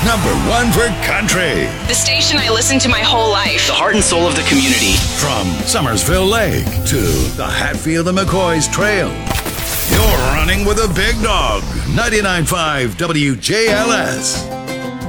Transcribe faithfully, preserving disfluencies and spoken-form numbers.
number one for country. The station I listened to my whole life. The heart and soul of the community. From Summersville Lake to the Hatfield and McCoy's Trail. You're running with a big dog. ninety-nine point five W J L S.